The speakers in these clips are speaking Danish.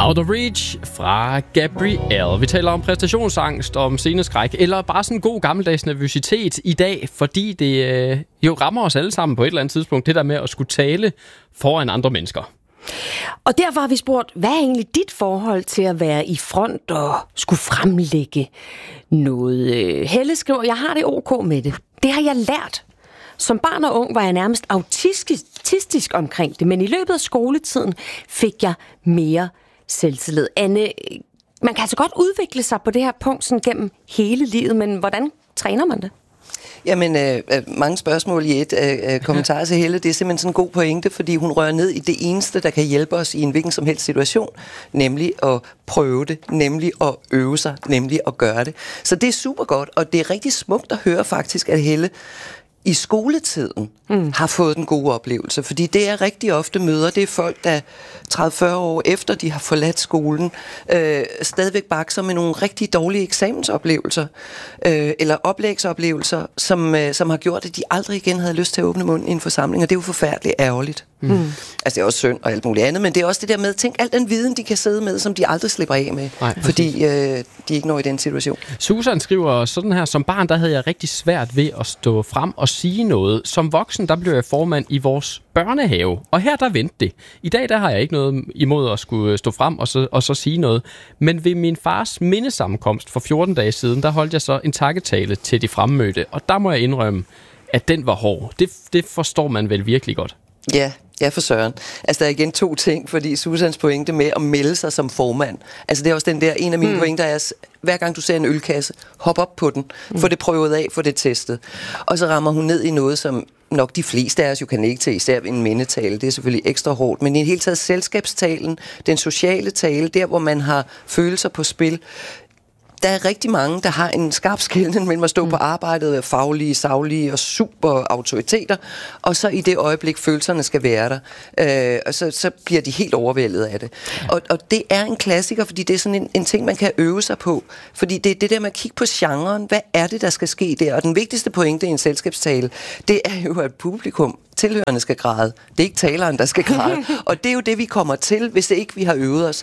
Out of Reach fra Gabrielle. Vi taler om præstationsangst, om sceneskræk, eller bare sådan en god gammeldags nervøsitet i dag, fordi det jo rammer os alle sammen på et eller andet tidspunkt, det der med at skulle tale foran andre mennesker. Og derfor har vi spurgt, hvad er egentlig dit forhold til at være i front og skulle fremlægge noget? Helle skriver, jeg har det ok med det. Det har jeg lært. Som barn og ung var jeg nærmest autistisk omkring det, men i løbet af skoletiden fik jeg mere selvtillid. Anne, man kan altså godt udvikle sig på det her punkt sådan gennem hele livet, men hvordan træner man det? Jamen, mange spørgsmål i et kommentar til Helle. Det er simpelthen sådan en god pointe, fordi hun rører ned i det eneste, der kan hjælpe os i en hvilken som helst situation, nemlig at prøve det, nemlig at øve sig, nemlig at gøre det. Så det er super godt, og det er rigtig smukt at høre faktisk, at Helle i skoletiden har fået den gode oplevelse, fordi det er rigtig ofte møder, det er folk, der 30-40 år efter de har forladt skolen, stadigvæk bakser med nogle rigtig dårlige eksamensoplevelser, eller oplægsoplevelser, som har gjort, at de aldrig igen havde lyst til at åbne munden i en forsamling, og det er jo forfærdeligt ærgerligt. Altså det er også synd og alt muligt andet, men det er også det der med, tænk al den viden, de kan sidde med, som de aldrig slipper af med, fordi de ikke når i den situation. Susan skriver sådan her, som barn, der havde jeg rigtig svært ved at stå frem og sige noget. Som voksen, der blev jeg formand i vores børnehave, og her der vendte det. I dag, der har jeg ikke noget imod at skulle stå frem og så sige noget. Men ved min fars mindesammenkomst for 14 dage siden, der holdt jeg så en takketale til de fremmødte, og der må jeg indrømme, at den var hård. Det forstår man vel virkelig godt. Ja, for søren. Altså, der er igen to ting, fordi Susans pointe med at melde sig som formand, altså det er også den der, en af mine pointer er, hver gang du ser en ølkasse, hop op på den, få det prøvet af, få det testet. Og så rammer hun ned i noget, som nok de fleste af os jo kan ikke til, især en mindetale, det er selvfølgelig ekstra hårdt, men i det hele taget selskabstalen, den sociale tale, der hvor man har følelser på spil, der er rigtig mange, der har en skarp skelnen mellem at stå på arbejdet af faglige, saglige og super autoriteter, og så i det øjeblik, følelserne skal være der, og så bliver de helt overvældet af det. Og det er en klassiker, fordi det er sådan en ting, man kan øve sig på. Fordi det er det der med at kigge på genren. Hvad er det, der skal ske der? Og den vigtigste pointe i en selskabstale, det er jo, at publikum, tilhørende skal græde. Det er ikke taleren, der skal græde. Og det er jo det, vi kommer til, hvis ikke vi har øvet os.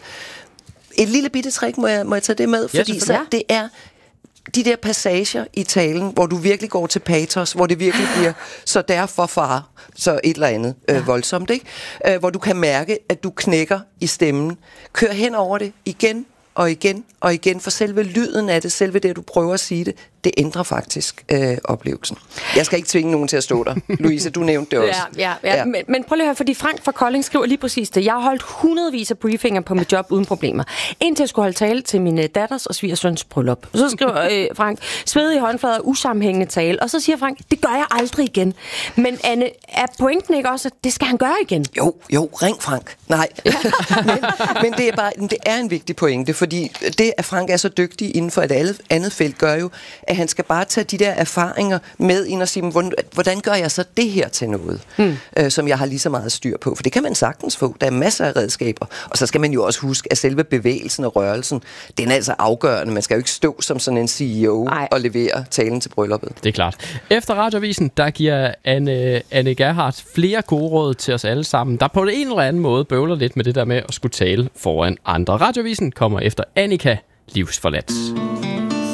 Et lille bitte trick, må jeg tage det med, fordi så det er de der passager i talen, hvor du virkelig går til patos, hvor det virkelig bliver så derfor far, så et eller andet voldsomt, ikke? Hvor du kan mærke, at du knækker i stemmen. Kør hen over det igen og igen og igen, for selve lyden af det, selve det, du prøver at sige det ændrer faktisk oplevelsen. Jeg skal ikke tvinge nogen til at stå der. Louise, du nævnte det også. Ja. Men prøv lige at høre, fordi Frank fra Kolding skriver lige præcis det. Jeg har holdt hundredvis af briefinger på mit job uden problemer. Indtil jeg skulle holde tale til min datters og svigersøns bryllup. Så skriver Frank, svedige håndflader, usammenhængende tale. Og så siger Frank, det gør jeg aldrig igen. Men Anne, er pointen ikke også, at det skal han gøre igen? Jo, ring Frank. Nej. men det er en vigtig pointe, fordi det, at Frank er så dygtig inden for et andet felt, gør jo, at han skal bare tage de der erfaringer med ind og sige, hvordan gør jeg så det her til noget, som jeg har lige så meget styr på? For det kan man sagtens få. Der er masser af redskaber. Og så skal man jo også huske, at selve bevægelsen og rørelsen, den er altså afgørende. Man skal jo ikke stå som sådan en CEO og levere talen til brylluppet. Det er klart. Efter Radioavisen, der giver Anne Gerhardt flere gode råd til os alle sammen, der på en eller anden måde bøvler lidt med det der med at skulle tale foran andre. Radioavisen kommer efter Annika Livsforladt.